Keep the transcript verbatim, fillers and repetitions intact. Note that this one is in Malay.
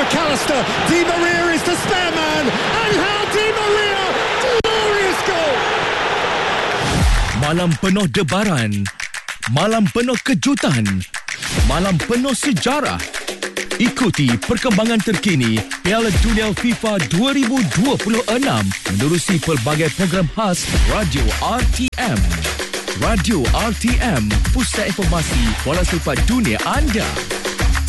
McAllister. Di Maria is the spare man. Angel Di Maria. Glorious goal. Malam penuh debaran. Malam penuh kejutan. Malam penuh sejarah. Ikuti perkembangan terkini Piala Dunia FIFA dua ribu dua puluh enam menerusi pelbagai program khas Radio R T M. Radio R T M, pusat informasi bola sepak dunia anda.